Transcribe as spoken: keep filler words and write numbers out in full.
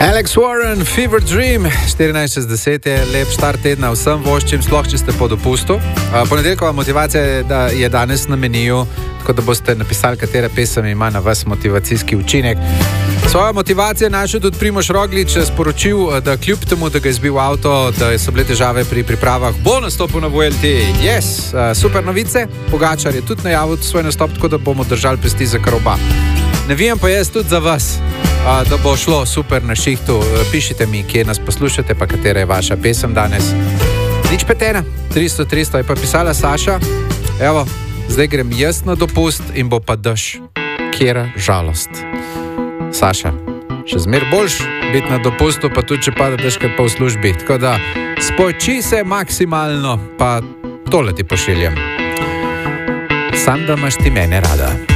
Alex Warren, Fever Dream, štirinajst čez deset je lep štart tedna vsem voščim, sploh če ste po dopustu. Ponedeljkova motivacija je, da je danes na meniju, tako da boste napisali, katera pesem ima na vas motivacijski učinek. Svojo motivacijo je našel tudi Primož Roglič, sporočil, da kljub temu, da ga je zbil avto, da so bile težave pri pripravah, bo nastopil na Vuelti. Yes, super novice. Pogačar je tudi najavil svoj nastop, tako da bomo držali pesti za kar oba. Navijam pa jaz tudi za vas, da bo šlo super na šihtu. Pišite mi, kje nas poslušate, pa katera je vaša pesem danes. Nič petena, tristo tristo je pa pisala Saša. Evo, zdaj grem jaz na dopust in bo pa dež. Kjera žalost. Saša, še zmer boljš biti na dopustu, pa tudi če pada dež, kot pa v službi. Tako da spoči se maksimalno, pa tole ti pošiljam. Sam da imaš ti mene rada.